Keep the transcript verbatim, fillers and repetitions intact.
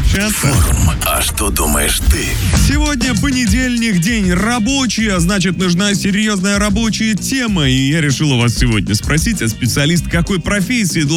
пообщаться. Форум. А что думаешь ты? Сегодня понедельник, день рабочий, а значит, нужна серьезная рабочая тема. И я решил у вас сегодня спросить, а специалист какой профессии